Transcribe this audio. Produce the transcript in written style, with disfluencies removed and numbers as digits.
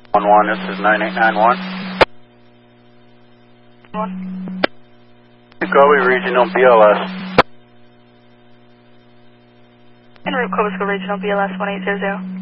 1-1, this is 9891. 1. Kobe Regional BLS. En route, Cobisco Regional BLS 1800.